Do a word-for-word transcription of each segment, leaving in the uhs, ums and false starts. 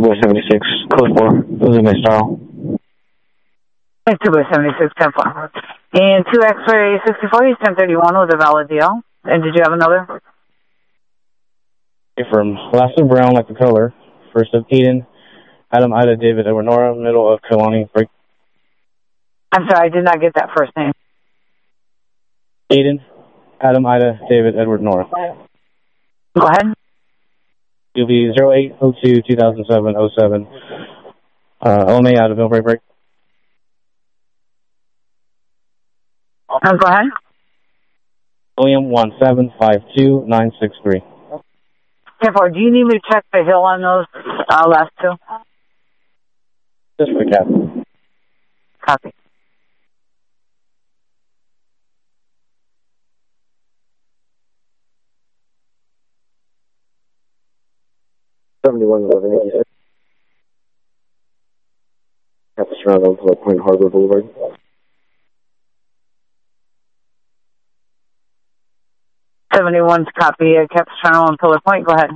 by seventy-six, code four, losing my style. two by seventy-six, ten four. And two X-ray sixty-four, he's ten thirty-one with a valid deal. And did you have another? From last of brown, like the color. First of Eden, Adam, Ida, David, Edward, Nora. Middle of Kalani, break. I'm sorry, I did not get that first name. Eden, Adam, Ida, David, Edward, Nora. Go ahead. You'll be zero eight oh two two thousand seven oh seven. Uh, Ome out of Millbrae break. Uh, go ahead. William one seven five two nine six three. ten four, do you need me to check the hill on those uh, last two? Just for the captain. Copy. seventy-one eleven eighty-six. Capistrano, Bullet Point Harbor Boulevard. seventy-one's copy, uh, Capistrano and Pillar Point. Go ahead.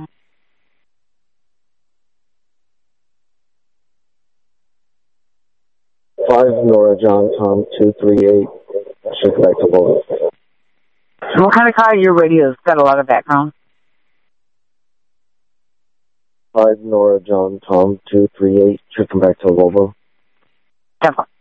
Five Nora John Tom two three eight. Shift back to Volvo. What kind of car are your radios? Got a lot of background. Five Nora John Tom two three eight. Shift back to Volvo. ten four.